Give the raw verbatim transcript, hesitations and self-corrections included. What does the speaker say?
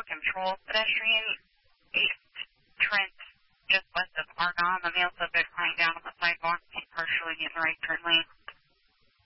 a control pedestrian, eight Trent, just west of Argonne. The male subject lying down on the sidewalk, partially in the right turn lane.